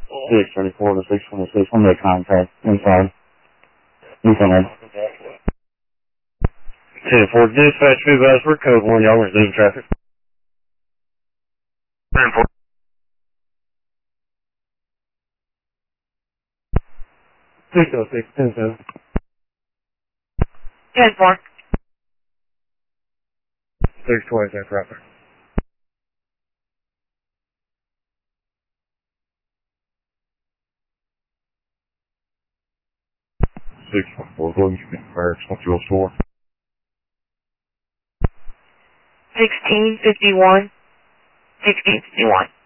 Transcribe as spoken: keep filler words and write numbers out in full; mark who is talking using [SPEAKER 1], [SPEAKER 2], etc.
[SPEAKER 1] six thirty-four to six twenty-six, we'll make contact inside. Inside. ten four, dispatch, be advised, we're code one, y'all resume traffic. ten four. six oh six, ten seven.
[SPEAKER 2] ten four.
[SPEAKER 1] six twenty, that's right there. six one four, go ahead and get fire, it's your store.
[SPEAKER 2] sixteen fifty-one. sixteen fifty-one.